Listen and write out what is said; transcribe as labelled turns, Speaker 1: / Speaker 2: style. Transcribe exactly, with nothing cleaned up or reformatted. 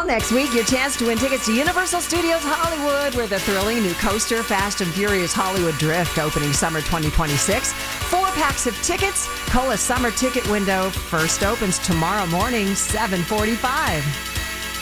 Speaker 1: next week, your chance to win tickets to Universal Studios Hollywood, where the thrilling new coaster Fast and Furious Hollywood Drift opening summer twenty twenty-six. Four packs of tickets. Cola summer ticket window first opens tomorrow morning, seven forty-five.